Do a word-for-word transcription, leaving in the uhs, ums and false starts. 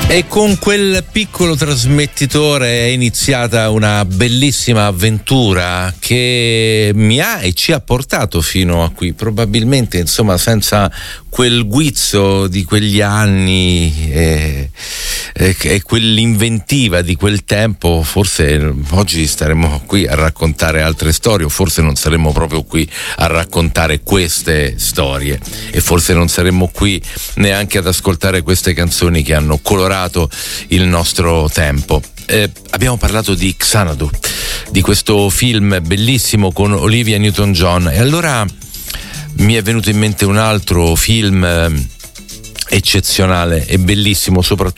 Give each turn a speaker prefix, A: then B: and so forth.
A: E con quel piccolo trasmettitore è iniziata una bellissima avventura che mi ha e ci ha portato fino a qui. Probabilmente, insomma, senza quel guizzo di quegli anni e, e, e quell'inventiva di quel tempo, forse oggi staremmo qui a raccontare altre storie, o forse non saremmo proprio qui a raccontare queste storie, e forse non saremmo qui neanche ad ascoltare queste canzoni che hanno colorato il nostro tempo. Eh, abbiamo parlato di Xanadu, di questo film bellissimo con Olivia Newton-John, e allora mi è venuto in mente un altro film eh, eccezionale e bellissimo, soprattutto